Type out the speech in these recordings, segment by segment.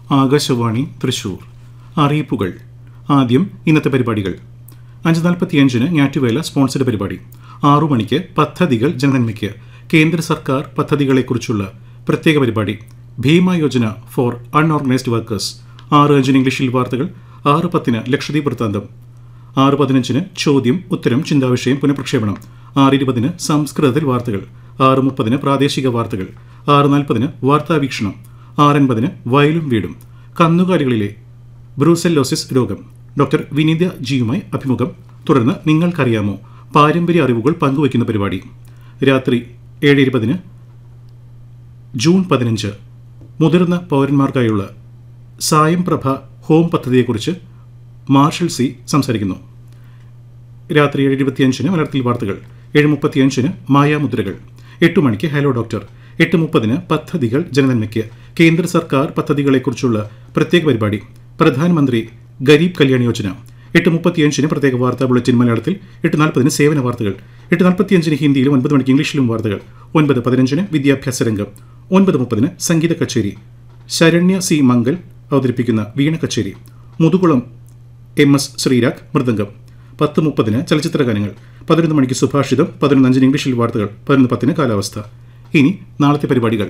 ആകാശവാണി തൃശൂർ. അറിയിപ്പുകൾ. ആദ്യം ഇന്നത്തെ പരിപാടികൾ. 5:45 ഞാറ്റുവേല സ്പോൺസർഡ് പരിപാടി. 6 മണിക്ക് പദ്ധതികൾ ജനനന്മയ്ക്ക് കേന്ദ്ര സർക്കാർ പദ്ധതികളെക്കുറിച്ചുള്ള പ്രത്യേക പരിപാടി Bhima Yojana four unorganised workers. 6:05 ഇംഗ്ലീഷിൽ വാർത്തകൾ. 6:10 ലക്ഷദ്വീപ് വൃത്താന്തം. 6:15 ചോദ്യം ഉത്തരം ചിന്താവിഷയം പുനഃപ്രക്ഷേപണം. 6:20 സംസ്കൃതത്തിൽ വാർത്തകൾ. 6:30 പ്രാദേശിക വാർത്തകൾ. 6:40 വാർത്താവീക്ഷണം. 6:50 വയലും വീടും. കന്നുകാലികളിലെ ബ്രൂസെല്ലോസിസ് രോഗം ഡോക്ടർ വിനീത ജിയുമായി അഭിമുഖം. തുടർന്ന് നിങ്ങൾക്കറിയാമോ പാരമ്പര്യ അറിവുകൾ പങ്കുവയ്ക്കുന്ന പരിപാടി. രാത്രി 7:20 ജൂൺ 15 മുതിർന്ന പൗരന്മാർക്കായുള്ള സായം പ്രഭ ഹോം പദ്ധതിയെക്കുറിച്ച് മാർഷൽ സി സംസാരിക്കുന്നു. രാത്രി 7:25 മലയാളത്തിൽ വാർത്തകൾ. 7:35 മായാമുദ്രകൾ. 8 മണിക്ക് ഹലോ ഡോക്ടർ. 8:30 പദ്ധതികൾ ജനനന്മയ്ക്ക് കേന്ദ്ര സർക്കാർ പദ്ധതികളെക്കുറിച്ചുള്ള പ്രത്യേക പരിപാടി പ്രധാനമന്ത്രി ഗരീബ് കല്യാൺ യോജന. 8:35 പ്രത്യേക വാർത്താ ബുള്ളറ്റിൻ മലയാളത്തിൽ. 8:40 സേവന വാർത്തകൾ. 8:45 ഹിന്ദിയിലും 9 മണിക്ക് ഇംഗ്ലീഷിലും വാർത്തകൾ. 9:15 വിദ്യാഭ്യാസ രംഗം. 9:30 സംഗീത കച്ചേരി ശരണ്യ സി മംഗൽ അവതരിപ്പിക്കുന്ന വീണ കച്ചേരി. മുതുകുളം MS ശ്രീരാഗ് മൃദംഗം. 10:30 ചലച്ചിത്ര ഗാനങ്ങൾ. 11 മണിക്ക് സുഭാഷിതം. 11:05 ഇംഗ്ലീഷിൽ വാർത്തകൾ. 11:10 കാലാവസ്ഥ. ഇനി നാളത്തെ പരിപാടികൾ.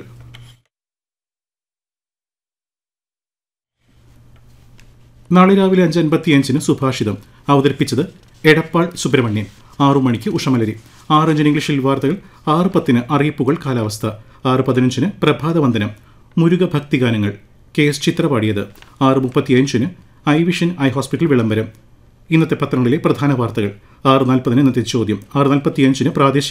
നാളെ രാവിലെ 5:55 സുഭാഷിതം അവതരിപ്പിച്ചത് എടപ്പാൾ സുബ്രഹ്മണ്യൻ. 6 മണിക്ക് ഉഷമലരി. 6:05 ഇംഗ്ലീഷിൽ വാർത്തകൾ. 6:10 അറിയിപ്പുകൾ കാലാവസ്ഥ. 6:15 പ്രഭാതവന്ദനം മുരുക ഭക്തിഗാനങ്ങൾ KS ചിത്ര പാടിയത്. 6:35 ഐ വിഷൻ ഐ ഹോസ്പിറ്റൽ വിളംബരം. ഇന്നത്തെ പത്രങ്ങളിലെ പ്രധാന വാർത്തകൾ. 6:40 ഇന്നത്തെ ചോദ്യം. 6:45 പ്രാദേശിക